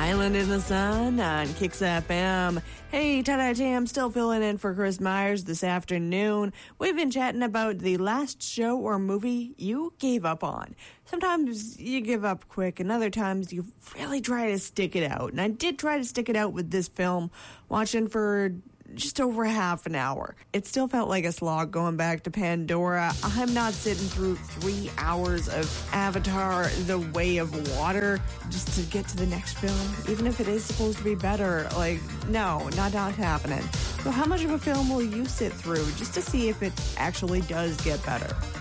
Island in the Sun on Kicks FM. Hey, I'm still filling in for Chris Myers this afternoon. We've been chatting about the last show or movie you gave up on. Sometimes you give up quick, and other times you really try to stick it out. And I did try to stick it out with this film, watching for just over half an hour. It still felt like a slog going back to Pandora. I'm not sitting through 3 hours of Avatar: The Way of Water just to get to the next film, even if it is supposed to be better. Like, no, not happening. So how much of a film will you sit through just to see if it actually does get better?